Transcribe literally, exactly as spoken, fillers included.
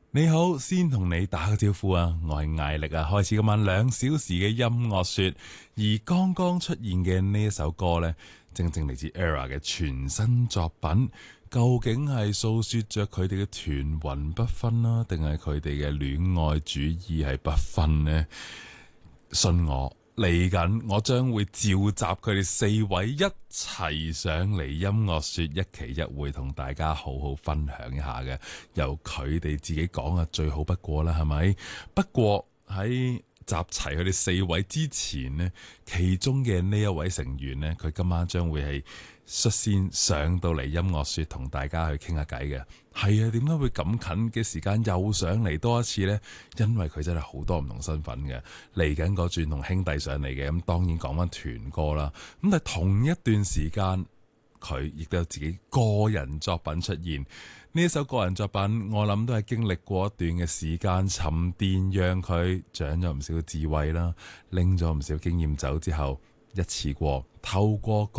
你好，先同你打個招呼啊！我係艾力啊，開始今晚兩小時嘅音樂說，而剛剛出現嘅呢一首歌呢，正正嚟自 Era 嘅全新作品，究竟係訴說着佢哋嘅團魂不分啦，定係佢哋嘅戀愛主義係不分呢？信我。嚟緊，我將會召集佢哋四位一齊上嚟音樂說一期一會，同大家好好分享一下嘅。由佢哋自己講啊，最好不過啦，係咪？不過喺集齊佢哋四位之前呢，其中嘅呢一位成員呢，佢今晚將會係率先上到嚟音樂說，同大家去傾下偈嘅。係啊，點解會咁近嘅時間又上嚟多一次呢？因為佢真係好多唔同身份嘅，嚟緊嗰轉同兄弟上嚟嘅，咁當然講翻團歌啦。咁但係同一段時間，佢亦都有自己個人作品出現。呢一首個人作品，我諗都係經歷過一段嘅時間沉澱，讓佢長咗唔少智慧啦，拎咗唔少經驗走之後，一次過透過